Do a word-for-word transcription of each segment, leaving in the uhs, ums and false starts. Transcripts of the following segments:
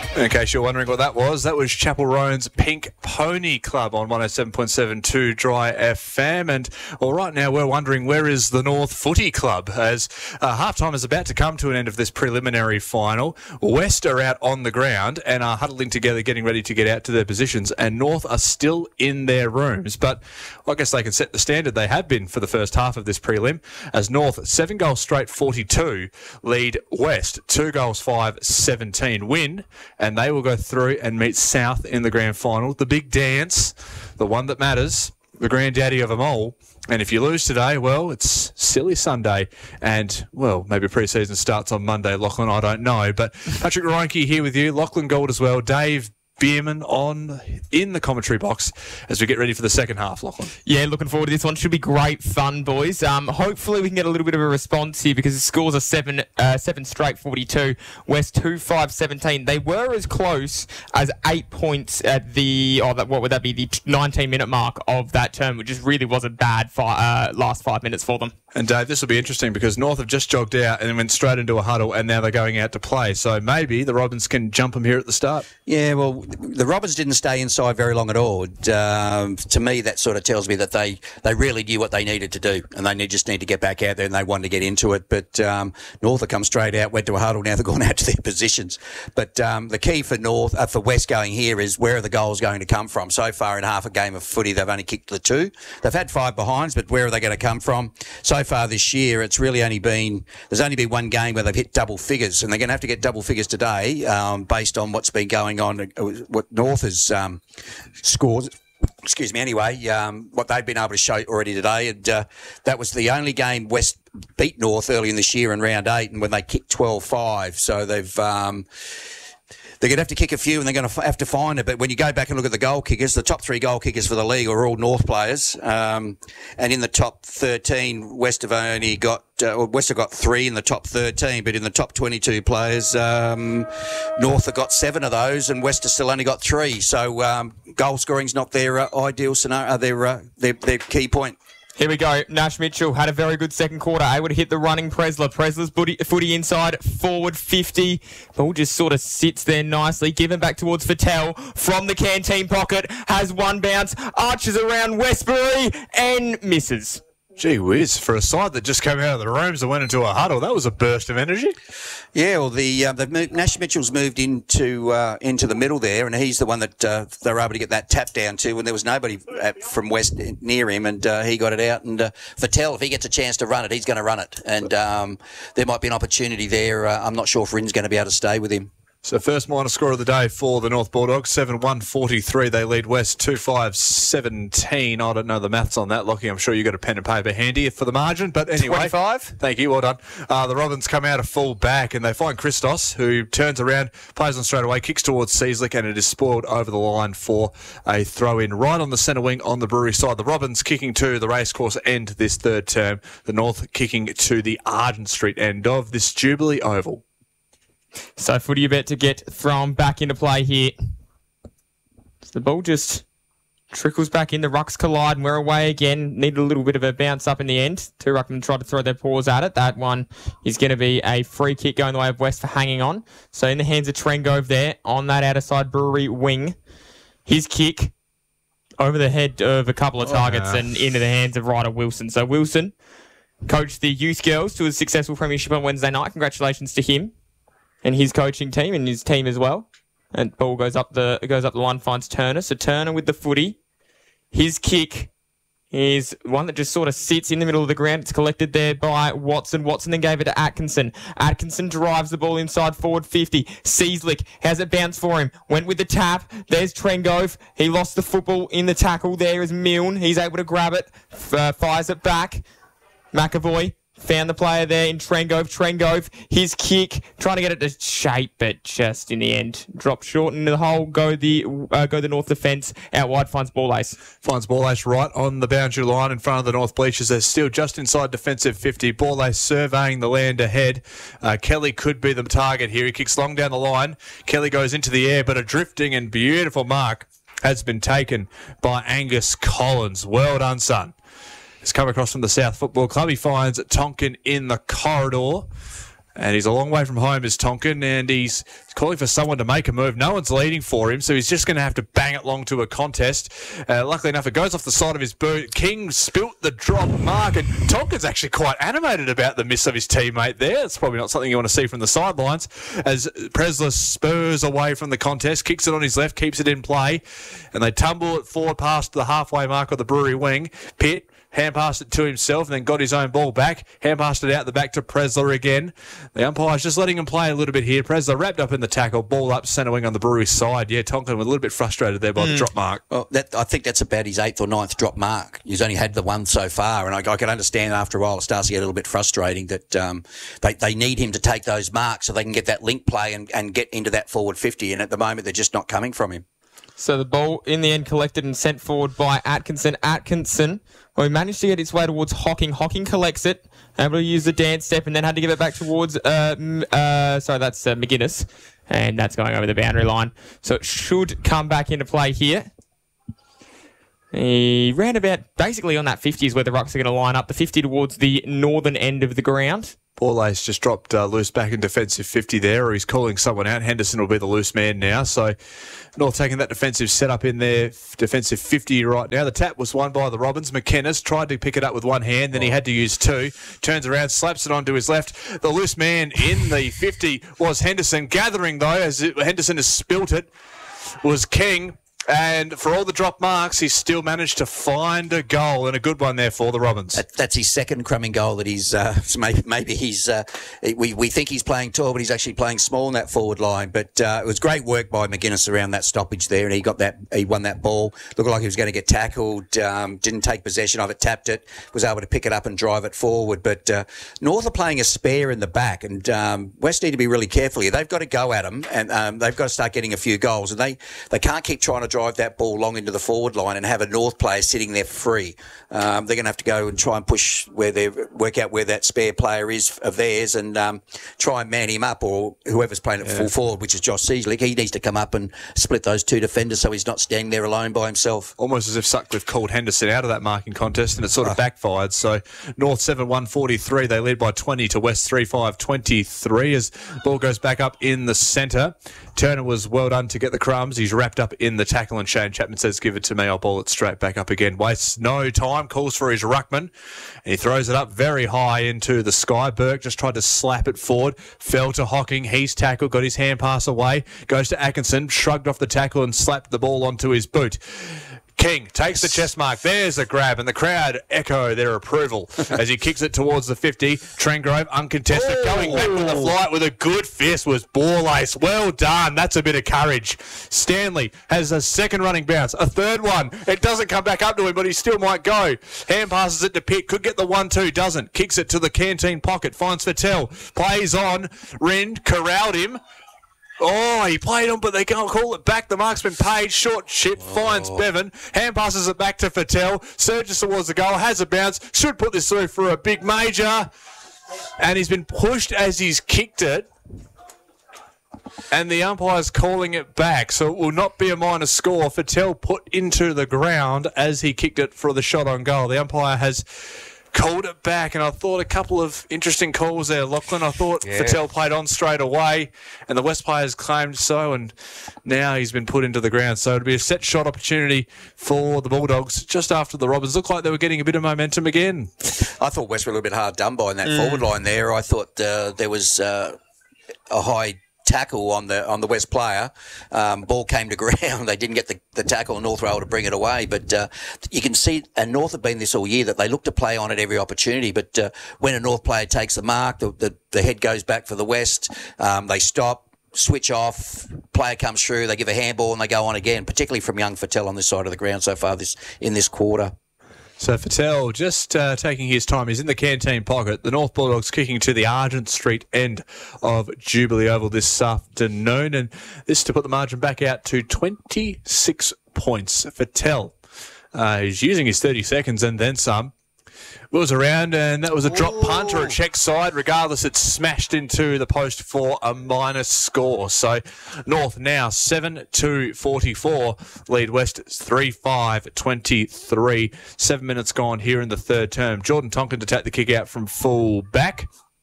In case you're wondering what that was, that was Chapel Roan's Pink Pony Club on one oh seven point seven two Dry F M. And well, right now we're wondering, where is the North Footy Club? As uh, halftime is about to come to an end of this preliminary final. West are out on the ground and are huddling together, getting ready to get out to their positions, and North are still in their rooms. But I guess they can set the standard. They have been for the first half of this prelim, as North, seven goals straight, forty-two, lead West, two goals, five, seventeen, win, and they will go through and meet South in the grand final. The big dance, the one that matters, the granddaddy of them all. And if you lose today, well, it's Silly Sunday. And, well, maybe pre-season starts on Monday, Lachlan, I don't know. But Patrick Reinke here with you, Lachlan Gould as well, Dave Bierman on in the commentary box as we get ready for the second half, Lachlan. Yeah, looking forward to this one. Should be great fun, boys. Um, hopefully we can get a little bit of a response here, because the scores are seven, uh, seven straight, forty-two. West two five seventeen. They were as close as eight points at the, oh, that, what would that be, the nineteen minute mark of that term, which just really was a bad fi- uh, last five minutes for them. And Dave, this will be interesting because North have just jogged out and went straight into a huddle, and now they're going out to play. So maybe the Robins can jump them here at the start. Yeah, well, the Robins didn't stay inside very long at all. Um, to me, that sort of tells me that they, they really knew what they needed to do, and they need, just need to get back out there, and they wanted to get into it. But um, North have come straight out, went to a huddle, now they've gone out to their positions. But um, the key for North, uh, for West going here is, where are the goals going to come from? So far in half a game of footy, they've only kicked the two. They've had five behinds, but where are they going to come from? So far this year, it's really only been, there's only been one game where they've hit double figures, and they're going to have to get double figures today um, based on what's been going on, what North has um, scored. Excuse me, anyway, um, what they've been able to show already today. And uh, that was the only game West beat North early in this year in round eight, and when they kicked twelve five. So they've... Um, They're going to have to kick a few, and they're going to have to find it. But when you go back and look at the goal kickers, the top three goal kickers for the league are all North players. Um, and in the top thirteen, West have only got, uh, well, West have got three in the top thirteen, but in the top twenty-two players, um, North have got seven of those, and West have still only got three. So um, goal scoring's not their uh, ideal scenario, uh, their, uh, their their key point. Here we go. Nash Mitchell had a very good second quarter, able to hit the running Presler. Presler's footy, footy inside, forward fifty. Ball just sort of sits there nicely. Given back towards Fattel from the canteen pocket. Has one bounce, arches around Westbury and misses. Gee whiz, for a side that just came out of the rooms and went into a huddle, that was a burst of energy. Yeah, well, the uh, they've moved, Nash Mitchell's moved into uh, into the middle there, and he's the one that uh, they were able to get that tap down to when there was nobody at, from West near him, and uh, he got it out. And uh, Fattel, if he gets a chance to run it, he's going to run it, and um, there might be an opportunity there. Uh, I'm not sure if Rin's going to be able to stay with him. So first minor score of the day for the North Bulldogs, seven one forty-three. They lead West two five seventeen. I don't know the maths on that, Lockie. I'm sure you got a pen and paper handy for the margin. But anyway. twenty-five. Thank you, well done. Uh, the Robins come out of full back, and they find Christos, who turns around, plays on straight away, kicks towards Seaslick, and it is spoiled over the line for a throw-in right on the centre wing on the Brewery side. The Robins kicking to the racecourse end this third term. The North kicking to the Argent Street end of this Jubilee Oval. So footy about to get thrown back into play here. So the ball just trickles back in. The rucks collide, and we're away again. Need a little bit of a bounce up in the end. Two ruckmen try to throw their paws at it. That one is going to be a free kick going the way of West for hanging on. So in the hands of Trengove there on that outer side Brewery wing. His kick over the head of a couple of targets oh, yeah. and into the hands of Ryder Wilson. So Wilson coached the youth girls to a successful premiership on Wednesday night. Congratulations to him and his coaching team and his team as well. And ball goes up the goes up the line, finds Turner. So Turner with the footy. His kick is one that just sort of sits in the middle of the ground. It's collected there by Watson. Watson then gave it to Atkinson. Atkinson drives the ball inside forward fifty. Seaslick has it bounce for him. Went with the tap. There's Trengove. He lost the football in the tackle. There is Milne. He's able to grab it. Uh, fires it back. McAvoy found the player there in Trengove. Trengove, his kick, trying to get it to shape, but just in the end, dropped short into the hole. Go the uh, go the North defence. Out wide, finds ball ace. Finds ball ace right on the boundary line in front of the North bleachers. They're still just inside defensive fifty. Ball ace surveying the land ahead. Uh, Kelly could be the target here. He kicks long down the line. Kelly goes into the air, but a drifting and beautiful mark has been taken by Angus Collins. Well done, son. He's come across from the South Football Club. He finds Tonkin in the corridor. And he's a long way from home, is Tonkin, and he's calling for someone to make a move. No one's leading for him, so he's just going to have to bang it long to a contest. Uh, luckily enough, it goes off the side of his boot. King spilt the drop mark, and Tonkin's actually quite animated about the miss of his teammate there. It's probably not something you want to see from the sidelines, as Presler spurs away from the contest, kicks it on his left, keeps it in play, and they tumble it forward past the halfway mark of the Brewery wing. Pitt hand passed it to himself and then got his own ball back. Hand passed it out the back to Presler again. The umpire's just letting him play a little bit here. Presler wrapped up in the tackle, ball up centre wing on the Brewery side. Yeah, Tonkin was a little bit frustrated there by mm. the drop mark. Well, that, I think that's about his eighth or ninth drop mark. He's only had the one so far, and I, I can understand after a while it starts to get a little bit frustrating that um, they, they need him to take those marks so they can get that link play and, and get into that forward fifty, and at the moment they're just not coming from him. So the ball in the end collected and sent forward by Atkinson. Atkinson, well, he managed to get its way towards Hocking. Hocking collects it, able to use the dance step, and then had to give it back towards, uh, uh, sorry, that's uh, McGuinness. And that's going over the boundary line. So it should come back into play here. He ran about basically on that fifty is where the rucks are going to line up. The fifty towards the northern end of the ground. Borlase just dropped uh, loose back in defensive fifty there, or he's calling someone out. Henderson will be the loose man now. So North taking that defensive setup in their defensive fifty right now. The tap was won by the Robins. McKennis tried to pick it up with one hand, then he had to use two. Turns around, slaps it onto his left. The loose man in the fifty was Henderson. Gathering, though, as it, Henderson has spilt it, was King. And for all the drop marks, he's still managed to find a goal, and a good one there for the Robins. That, that's his second crumbing goal that he's, uh, maybe, maybe he's, uh, we, we think he's playing tall, but he's actually playing small in that forward line. But uh, it was great work by McGuinness around that stoppage there, and he got that, he won that ball. Looked like he was going to get tackled, um, didn't take possession of it, tapped it, was able to pick it up and drive it forward. But uh, North are playing a spare in the back, and um, West need to be really careful here. They've got to go at them, and um, they've got to start getting a few goals, and they, they can't keep trying to drive that ball long into the forward line and have a North player sitting there free. Um, they're going to have to go and try and push where they work out where that spare player is of theirs and um, try and man him up, or whoever's playing at yeah. full forward, which is Josh Seasley. He needs to come up and split those two defenders so he's not standing there alone by himself. Almost as if Sutcliffe called Henderson out of that marking contest, and it sort of oh. backfired. So North seven one forty-three, they lead by twenty to West three five twenty-three as ball goes back up in the centre. Turner was well done to get the crumbs. He's wrapped up in the tackle, and Shane Chapman says, give it to me, I'll ball it straight back up again. Wastes no time, calls for his ruckman, and he throws it up very high into the sky. Burke just tried to slap it forward, fell to Hocking, he's tackled, got his hand pass away, goes to Atkinson, shrugged off the tackle and slapped the ball onto his boot. King takes the chest mark. There's a grab, and the crowd echo their approval as he kicks it towards the fifty. Trengrove, uncontested, oh. going back with the flight with a good fist was Borlase. Well done. That's a bit of courage. Stanley has a second running bounce, a third one. It doesn't come back up to him, but he still might go. Hand passes it to Pitt. Could get the one two, doesn't. Kicks it to the canteen pocket. Finds Fattel. Plays on. Rind corralled him. Oh, he played on, but they can't call it back. The mark's been paid. Short chip, oh. finds Bevan. Hand passes it back to Fattel. Surges towards the goal, has a bounce. Should put this through for a big major. And he's been pushed as he's kicked it. And the umpire's calling it back, so it will not be a minus score. Fattel put into the ground as he kicked it for the shot on goal. The umpire has called it back, and I thought a couple of interesting calls there, Lachlan. I thought yeah. Fattel played on straight away, and the West players claimed so, and now he's been put into the ground. So it'll be a set shot opportunity for the Bulldogs just after the Robins. Looked like they were getting a bit of momentum again. I thought West were a little bit hard done by in that mm. forward line there. I thought uh, there was uh, a high tackle on the on the West player. Um, ball came to ground. They didn't get the, the tackle, and North were able to bring it away. But uh, you can see, and North have been this all year, that they look to play on at every opportunity. But uh, when a North player takes the mark, the, the, the head goes back for the West. Um, they stop, switch off, player comes through, they give a handball, and they go on again, particularly from young Fattel on this side of the ground so far this in this quarter. So Fattel just uh, taking his time. He's in the canteen pocket. The North Bulldogs kicking to the Argent Street end of Jubilee Oval this afternoon. And this to put the margin back out to twenty-six points. Fattel uh, is using his thirty seconds and then some. Was around, and that was a drop punt or a check side. Regardless, it's smashed into the post for a minus score. So North now seven two forty-four, lead West three five twenty-three. Seven minutes gone here in the third term. Jordan Tonkin to take the kick out from full back.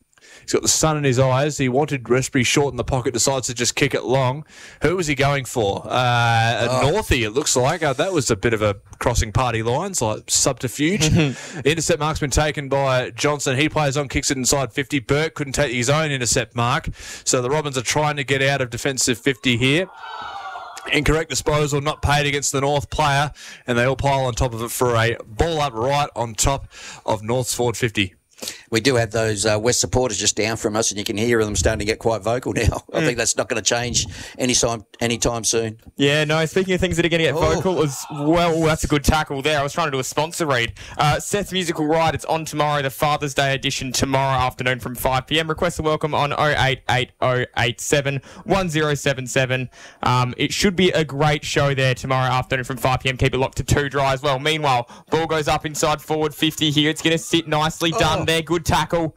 He's got the sun in his eyes. He wanted Westbury short in the pocket, decides to just kick it long. Who was he going for? Uh, Oh. a Northie, it looks like. Uh, that was a bit of a crossing party lines, like subterfuge. Intercept mark's been taken by Johnson. He plays on, kicks it inside fifty. Burke couldn't take his own intercept mark. So the Robins are trying to get out of defensive fifty here. Incorrect disposal, not paid against the North player, and they all pile on top of it for a ball up right on top of North's forward fifty. We do have those uh, West supporters just down from us, and you can hear them starting to get quite vocal now. I think that's not going to change anytime anytime soon. Yeah, no, speaking of things that are going to get Oh. vocal as well, oh, that's a good tackle there. I was trying to do a sponsor read. Uh, Seth's Musical Ride, it's on tomorrow, the Father's Day edition tomorrow afternoon from five p m. Request a welcome on oh eight eight oh eight seven one oh seven seven. Um, it should be a great show there tomorrow afternoon from five p m. Keep it locked to two dry as well. Meanwhile, ball goes up inside forward fifty here. It's going to sit nicely done Oh. there. Good tackle.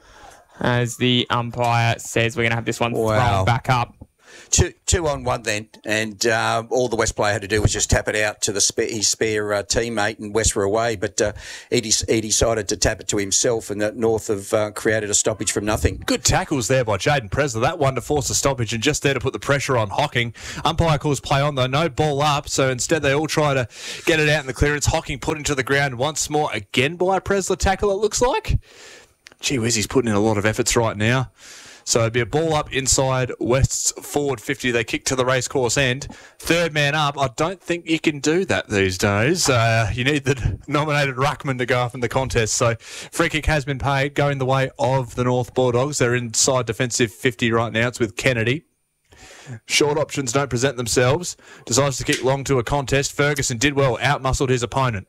As the umpire says, we're going to have this one Wow. thrown back up. Two, two on one then, and uh, all the West player had to do was just tap it out to the sp- his spare uh, teammate, and West were away. But uh, he, de- he decided to tap it to himself, and that North have uh, created a stoppage from nothing. Good tackles there by Jaden Presler. That one to force a stoppage and just there to put the pressure on Hocking. Umpire calls play on though. No ball up. So instead they all try to get it out in the clearance. Hocking put into the ground once more again by a Presler tackle, it looks like. Gee whiz, he's putting in a lot of efforts right now. So it'd be a ball up inside West's forward fifty. They kick to the racecourse end. Third man up. I don't think you can do that these days. Uh, you need the nominated ruckman to go up in the contest. So free kick has been paid, going the way of the North Bulldogs. They're inside defensive fifty right now. It's with Kennedy. Short options don't present themselves. Decides to kick long to a contest. Ferguson did well, outmuscled his opponent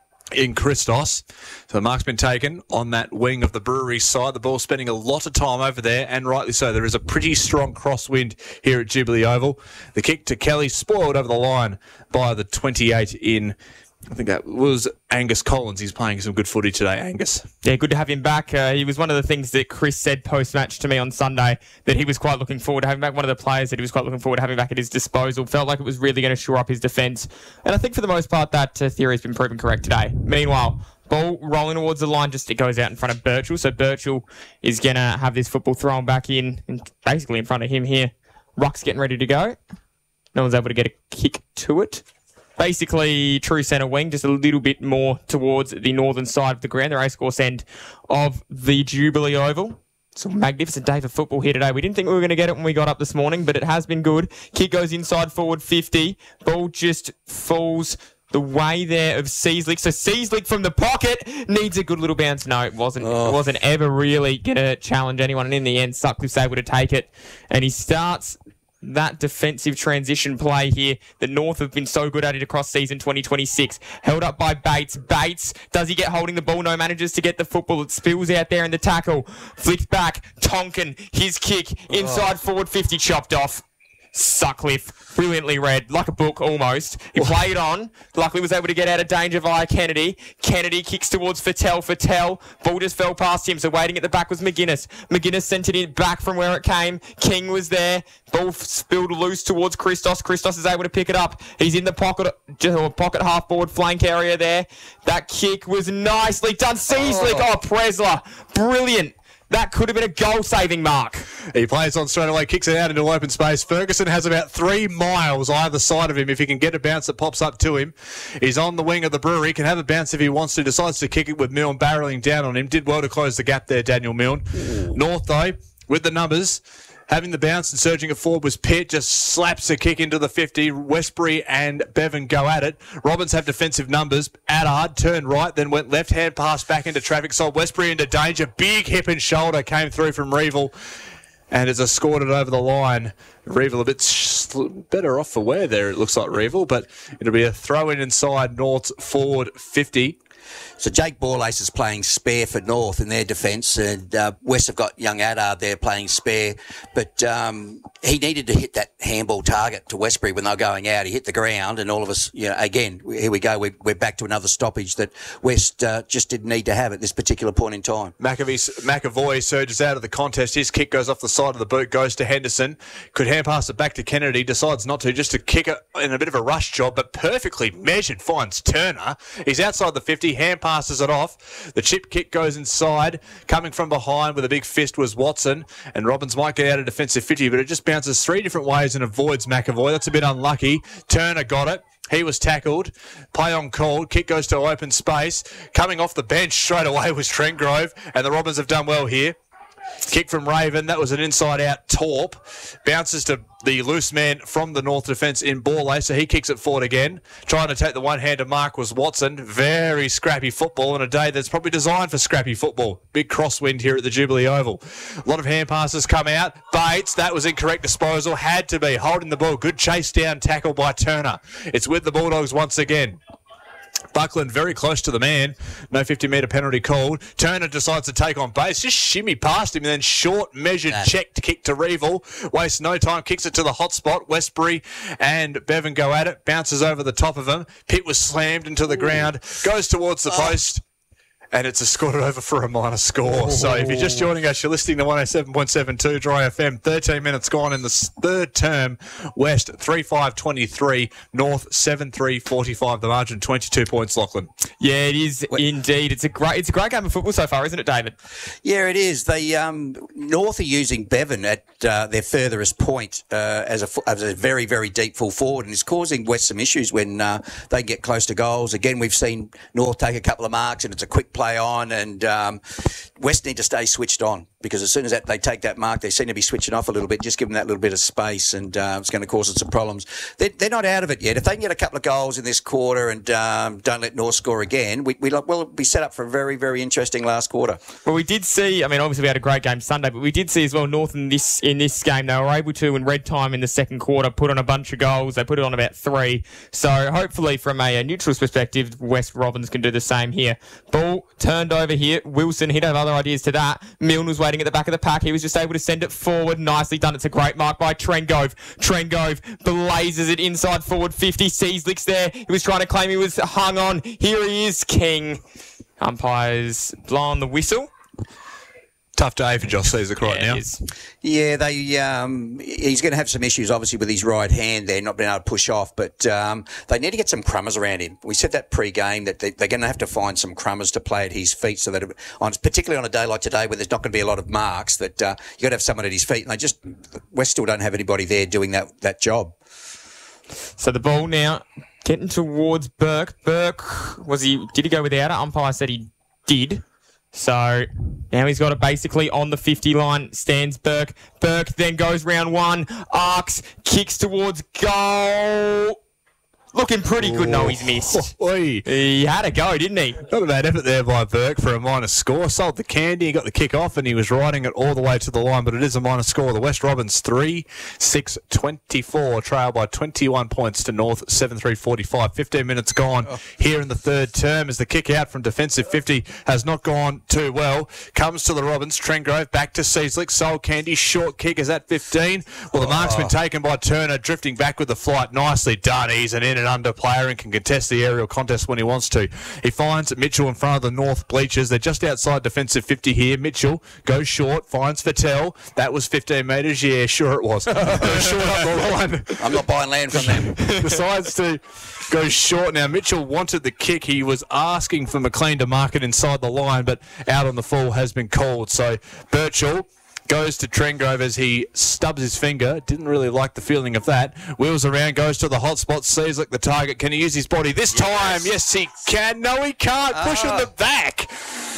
in Christos. So the mark's been taken on that wing of the Brewery side. The ball spending a lot of time over there, and rightly so. There is a pretty strong crosswind here at Jubilee Oval. The kick to Kelly spoiled over the line by the twenty-eight in, I think that was Angus Collins. He's playing some good footy today, Angus. Yeah, good to have him back. Uh, he was one of the things that Chris said post-match to me on Sunday, that he was quite looking forward to having back. One of the players that he was quite looking forward to having back at his disposal. Felt like it was really going to shore up his defence. And I think for the most part that uh, theory has been proven correct today. Meanwhile, ball rolling towards the line, just it goes out in front of Birchall. So Birchall is going to have this football thrown back in, and basically in front of him here. Ruck's getting ready to go. No one's able to get a kick to it. Basically, true centre wing, just a little bit more towards the northern side of the ground, the racecourse end of the Jubilee Oval. It's a magnificent day for football here today. We didn't think we were going to get it when we got up this morning, but it has been good. Kick goes inside forward fifty. Ball just falls the way there of Seaslick. So Seaslick from the pocket needs a good little bounce. No, it wasn't. Oh. It wasn't ever really going to challenge anyone. And in the end, Sutcliffe's able to take it. And he starts that defensive transition play here that North have been so good at it across season twenty twenty-six. Held up by Bates. Bates, does he get holding the ball? No, manages to get the football. It spills out there in the tackle. Flicks back. Tonkin, his kick. Inside forward fifty, chopped off. Sutcliffe, brilliantly read, like a book almost. He played on, luckily was able to get out of danger via Kennedy. Kennedy kicks towards Fattel. Fattel, ball just fell past him, so waiting at the back was McGuinness. McGuinness sent it in back from where it came. King was there. Ball spilled loose towards Christos. Christos is able to pick it up. He's in the pocket, just pocket half forward flank area there. That kick was nicely done. Seaslick, oh, Presler, brilliant. That could have been a goal-saving mark. He plays on straight away, kicks it out into open space. Ferguson has about three miles either side of him if he can get a bounce that pops up to him. He's on the wing of the Brewery. He can have a bounce if he wants to. Decides to kick it with Milne barrelling down on him. Did well to close the gap there, Daniel Milne. North, though, with the numbers, having the bounce and surging it forward was Pitt. Just slaps a kick into the fifty. Westbury and Bevan go at it. Robins have defensive numbers. Addard turned right, then went left hand pass back into traffic. Sold Westbury into danger. Big hip and shoulder came through from Reeville. And it's escorted over the line. Reeville a bit sh- better off for wear there, it looks like Reeville. But it'll be a throw in inside North's forward fifty. So Jake Borlace is playing spare for North in their defence, and uh, West have got young Addard there playing spare. But um, he needed to hit that handball target to Westbury when they were going out. He hit the ground, and all of us, you know, again, here we go. We're, we're back to another stoppage that West uh, just didn't need to have at this particular point in time. McAvey, McAvoy surges out of the contest. His kick goes off the side of the boot, goes to Henderson. Could hand pass it back to Kennedy. Decides not to, just to kick it in a bit of a rush job, but perfectly measured. Finds Turner. He's outside the fifty. hand passes it off. The chip kick goes inside. Coming from behind with a big fist was Watson. And Robbins might get out of defensive fifty, but it just bounces three different ways and avoids McAvoy. That's a bit unlucky. Turner got it. He was tackled. Play on called. Kick goes to open space. Coming off the bench straight away was Trent Grove. And the Robins have done well here. Kick from Raven. That was an inside-out torp. Bounces to the loose man from the North defence in Borley, so he kicks it forward again. Trying to take the one-hander mark was Watson. Very scrappy football on a day that's probably designed for scrappy football. Big crosswind here at the Jubilee Oval. A lot of hand passes come out. Bates, that was incorrect disposal. Had to be. Holding the ball. Good chase down tackle by Turner. It's with the Bulldogs once again. Buckland very close to the man. No fifty metre penalty called. Turner decides to take on base. Just shimmy past him and then short measured That. checked kick to Reevil. Wastes no time. Kicks it to the hot spot. Westbury and Bevan go at it. Bounces over the top of him. Pitt was slammed into the ground. Goes towards the post. And it's escorted over for a minor score. So if you're just joining us, you're listening to one oh seven point seven two Dry F M. thirteen minutes gone in the third term. West three five twenty-three. North seven three forty-five. The margin twenty-two points, Lachlan. Yeah, it is indeed. It's a great, it's a great game of football so far, isn't it, David? Yeah, it is. They um, North are using Bevan at uh, their furthest point uh, as a fu- as a very very deep full forward, and it's causing West some issues when uh, they get close to goals. Again, we've seen North take a couple of marks, and it's a quick play on, and um, West need to stay switched on, because as soon as that, they take that mark, they seem to be switching off a little bit. Just give them that little bit of space, and uh, it's going to cause them some problems. They're, they're not out of it yet. If they can get a couple of goals in this quarter and um, don't let North score again, we, we, we'll be set up for a very, very interesting last quarter. Well, we did see, I mean, obviously we had a great game Sunday, but we did see as well North in this in this game, they were able to, in red time in the second quarter, put on a bunch of goals. They put it on about three. So hopefully from a, a neutral's perspective, West Robins can do the same here. Ball turned over here. Wilson, he'd have other ideas to that. Milne was waiting at the back of the pack. He was just able to send it forward. Nicely done. It's a great mark by Trengove. Trengove blazes it inside forward fifty. Seaslick's there. He was trying to claim he was hung on. Here he is, King. Umpires blow on the whistle. Tough day for Josh Seasick right Yeah, now. it is. Yeah, they. Um, he's going to have some issues, obviously, with his right hand there, not being able to push off. But um, they need to get some crummers around him. We said that pre-game that they, they're going to have to find some crummers to play at his feet, so that, it, on, particularly on a day like today, where there's not going to be a lot of marks, that uh, you got to have someone at his feet. And they just West still don't have anybody there doing that that job. So the ball now getting towards Burke. Burke, was he? Did he go without it? Umpire said he did. So now he's got it basically on the fifty line. Stands Burke. Burke then goes round one. Arcs, kicks towards goal. Looking pretty good. No, he's missed. Oi. He had a go, didn't he? Not a bad effort there by Burke for a minor score. Sold the candy, he got the kick off, and he was riding it all the way to the line, but it is a minor score. The West Robins three six twenty-four, trail by twenty-one points to North seven three forty-five. fifteen minutes gone oh. here in the third term as the kick out from defensive fifty has not gone too well. Comes to the Robins. Trengove back to Seaslick. Sold candy. Short kick is at fifteen. Well, the mark's been taken by Turner, drifting back with the flight. Nicely done. He's an in and under player and can contest the aerial contest when he wants to. He finds Mitchell in front of the North bleachers. They're just outside defensive fifty here. Mitchell goes short, finds Fattel. That was fifteen metres. Yeah, sure it was. Short up the line. I'm not buying land from them. Decides to go short. Now, Mitchell wanted the kick. He was asking for McLean to mark it inside the line, but out on the full has been called. So Birchall goes to Trengove as he stubs his finger. Didn't really like the feeling of that. Wheels around, goes to the hot spot, sees like the target. Can he use his body this time? Yes, he can. No, he can't. Push Ah. in the back.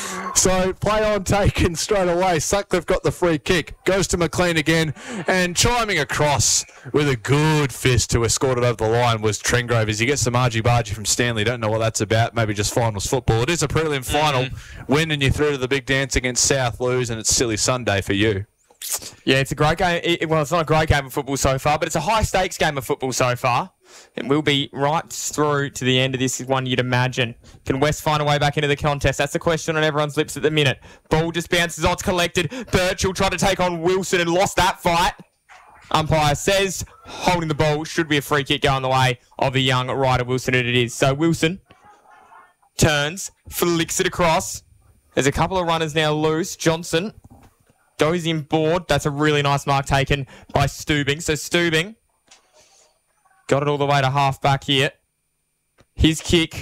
So play on taken straight away. Sutcliffe got the free kick. Goes to McLean again. And chiming across with a good fist to escort it over the line was Trengove as he gets some argy-bargy from Stanley. Don't know what that's about. Maybe just finals football. It is a prelim final. Mm-hmm. Win and you're through to the big dance against South. Lose and it's silly Sunday for you. Yeah, it's a great game. It, well, it's not a great game of football so far, but it's a high-stakes game of football so far. It will be right through to the end of this one, you'd imagine. Can West find a way back into the contest? That's the question on everyone's lips at the minute. Ball just bounces, odds collected. Birchall tried to take on Wilson and lost that fight. Umpire says holding the ball should be a free kick going the way of the young Ryder Wilson, and it is. So Wilson turns, flicks it across. There's a couple of runners now loose. Johnson goes in board. That's a really nice mark taken by Stubing. So Stubing got it all the way to half back here. His kick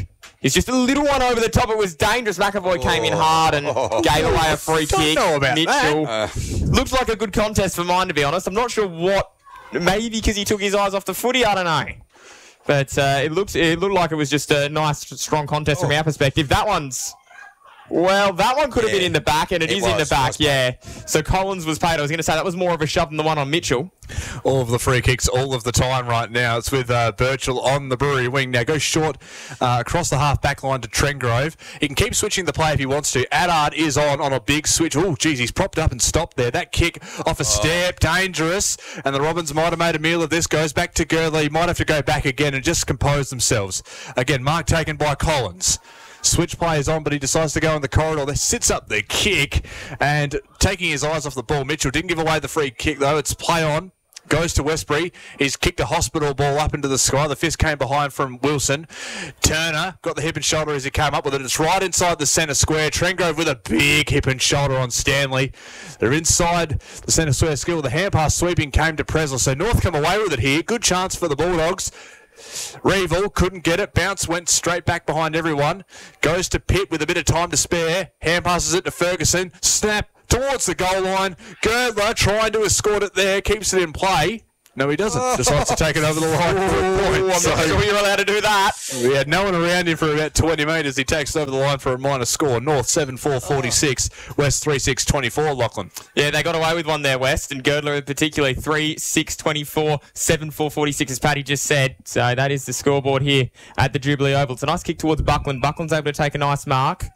It's just a little one over the top. It was dangerous. McAvoy came in hard and Oh. gave away a free Don't kick. know about Mitchell that. looked like a good contest for mine, to be honest. I'm not sure what. Maybe because he took his eyes off the footy. I don't know. But uh, it looked it looked like it was just a nice, strong contest from our perspective. That one's. Well, that one could have Yeah, been in the back, and it, it is in the was, back, was yeah. So Collins was paid. I was going to say that was more of a shove than the one on Mitchell. All of the free kicks, all of the time right now. It's with uh, Birchall on the Brewery wing. Now goes short uh, across the half back line to Trengrove. He can keep switching the play if he wants to. Addard is on on a big switch. Oh, geez, he's propped up and stopped there. That kick off a step, dangerous. And the Robins might have made a meal of this. Goes back to Girdler. He might have to go back again and just compose themselves. Again, mark taken by Collins. Switch play is on, but he decides to go in the corridor. There sits up the kick and taking his eyes off the ball. Mitchell didn't give away the free kick, though. It's play on. Goes to Westbury. He's kicked a hospital ball up into the sky. The fist came behind from Wilson. Turner got the hip and shoulder as he came up with it. It's right inside the centre square. Trengrove with a big hip and shoulder on Stanley. They're inside the centre square skill. The hand pass sweeping came to Presler. So North come away with it here. Good chance for the Bulldogs. Reevil couldn't get it. Bounce went straight back behind everyone. Goes to Pitt with a bit of time to spare. Hand passes it to Ferguson. Snap towards the goal line. Girdler trying to escort it there. Keeps it in play. No, he doesn't. Decides to take it over the line for a point. I'm So not sure you're allowed to do that. we had no one around him for about twenty metres. He takes it over the line for a minor score. North seven four forty-six. West three six twenty-four. Lachlan. Yeah, they got away with one there, West, and Girdler particularly three six twenty-four, seven four forty-six, as Paddy just said. So that is the scoreboard here at the Jubilee Oval. It's a nice kick towards Buckland. Buckland's able to take a nice mark.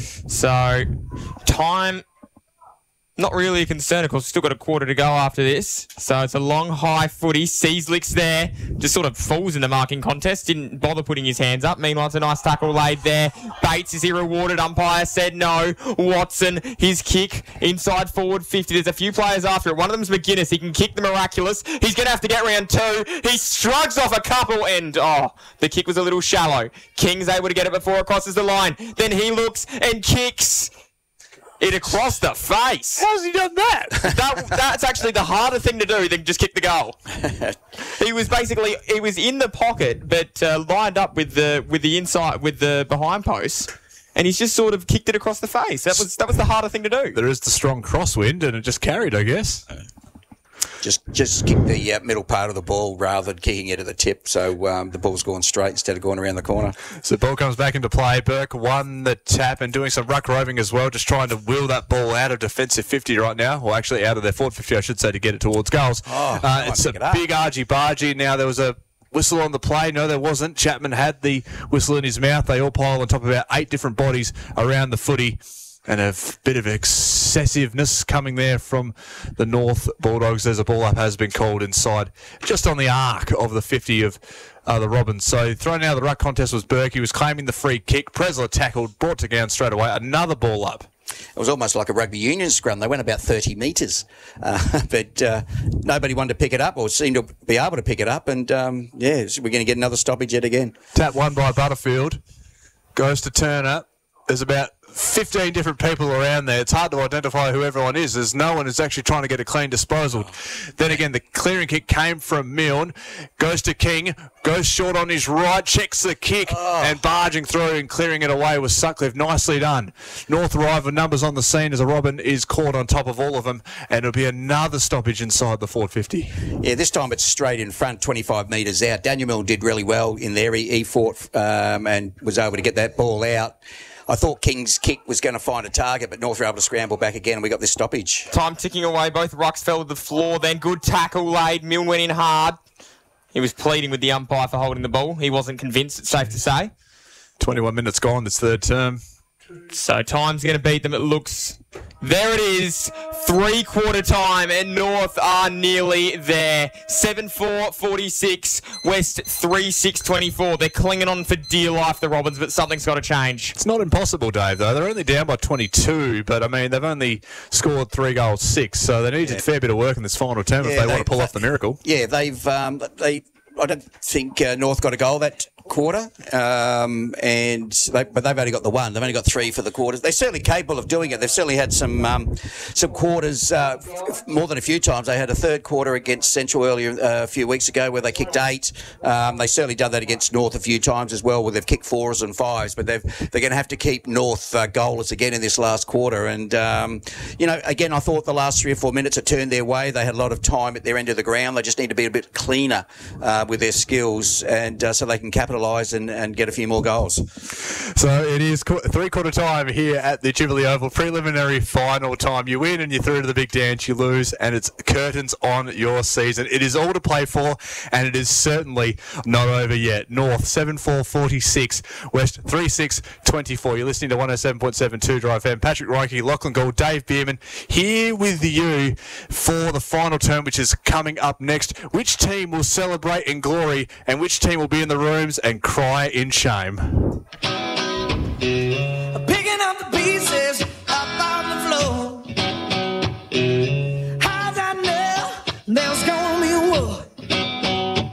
So time... Not really a concern, of course. We've still got a quarter to go after this. So it's a long, high footy. Seaslick's there. Just sort of falls in the marking contest. Didn't bother putting his hands up. Meanwhile, it's a nice tackle laid there. Bates, is he rewarded? Umpire said no. Watson, his kick inside forward fifty. There's a few players after it. One of them's McGuinness. He can kick the miraculous. He's going to have to get round two. He shrugs off a couple and, oh, the kick was a little shallow. King's able to get it before it crosses the line. Then he looks and kicks it across the face. How's he done that? That, that's actually the harder thing to do than just kick the goal. He was basically he was in the pocket, but uh, lined up with the with the inside with the behind post, and he's just sort of kicked it across the face. That was that was the harder thing to do. There is the strong crosswind, and it just carried, I guess. Just just kick the uh, middle part of the ball rather than kicking it at the tip, so um, the ball's going straight instead of going around the corner. So the ball comes back into play. Burke won the tap and doing some ruck roving as well, just trying to wheel that ball out of defensive fifty right now, or actually out of their forward fifty, I should say, to get it towards goals. Oh, uh, it's a pick it up. big argy-bargy. Now, there was a whistle on the play. No, there wasn't. Chapman had the whistle in his mouth. They all pile on top of about eight different bodies around the footy. And a f- bit of excessiveness coming there from the North Bulldogs as a ball up has been called inside, just on the arc of the fifty of uh, the Robins. So thrown out of the ruck contest was Burke. He was claiming the free kick. Presler tackled, brought to ground straight away. Another ball up. It was almost like a rugby union scrum. They went about thirty metres, uh, but uh, nobody wanted to pick it up or seemed to be able to pick it up. And, um, yeah, so we're going to get another stoppage yet again. Tap won by Butterfield. Goes to Turner. There's about fifteen different people around there. It's hard to identify who everyone is. There's no one who's actually trying to get a clean disposal. Then again, the clearing kick came from Milne. Goes to King. Goes short on his right. Checks the kick. Oh. And barging through and clearing it away was Sutcliffe. Nicely done. North arrival numbers on the scene as a Robin is caught on top of all of them. And it'll be another stoppage inside the forward fifty. Yeah, this time it's straight in front, twenty-five metres out. Daniel Milne did really well in there. He, he fought um, and was able to get that ball out. I thought King's kick was going to find a target, but North were able to scramble back again, and we got this stoppage. Time ticking away. Both rucks fell to the floor. Then good tackle laid. Milne went in hard. He was pleading with the umpire for holding the ball. He wasn't convinced, it's safe to say. twenty-one minutes gone, this third term. So time's going to beat them, it looks. There it is. Three-quarter time, and North are nearly there. seven four forty-six, West three six twenty-four. They're clinging on for dear life, the Robins, but something's got to change. It's not impossible, Dave, though. They're only down by twenty-two, but, I mean, they've only scored three goals, six, so they need Yeah. a fair bit of work in this final term if Yeah, they, they- want to pull they- off the miracle. Yeah, they've. Um, they. I don't think uh, North got a goal that quarter, um, and they, but they've only got the one. They've only got three for the quarters. They're certainly capable of doing it. They've certainly had some um, some quarters uh, f- more than a few times. They had a third quarter against Central earlier uh, a few weeks ago where they kicked eight. Um, they certainly done that against North a few times as well, where they've kicked fours and fives. But they've they're going to have to keep North uh, goalless again in this last quarter. And um, you know, again, I thought the last three or four minutes it turned their way. They had a lot of time at their end of the ground. They just need to be a bit cleaner uh, with their skills, and uh, so they can capitalise and, and get a few more goals. So it is qu- three-quarter time here at the Jubilee Oval. Preliminary final time. You win and you're through to the big dance. You lose and it's curtains on your season. It is all to play for, and it is certainly not over yet. North seven four forty-six, West three six twenty-four. You're listening to one oh seven point seven two Drive F M. Patrick Reinke, Lachlan Gould, Dave Bierman here with you for the final term, which is coming up next. Which team will celebrate in glory and which team will be in the rooms and cry in shame?